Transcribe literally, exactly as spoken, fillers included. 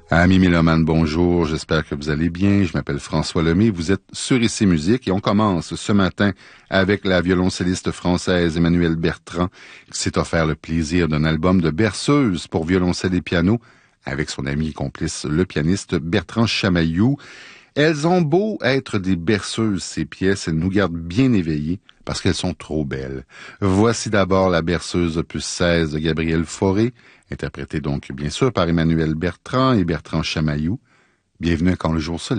Amis mélomanes, bonjour, j'espère que vous allez bien. Je m'appelle François Lemay, vous êtes sur Ici Musique et on commence ce matin avec la violoncelliste française Emmanuelle Bertrand qui s'est offert le plaisir d'un album de berceuse pour violoncelle et piano avec son ami et complice, le pianiste Bertrand Chamaillou. Elles ont beau être des berceuses, ces pièces, elles nous gardent bien éveillés parce qu'elles sont trop belles. Voici d'abord la berceuse opus seize de Gabriel Fauré, interprétée donc bien sûr par Emmanuelle Bertrand et Bertrand Chamaillou. Bienvenue à Quand le jour se lève.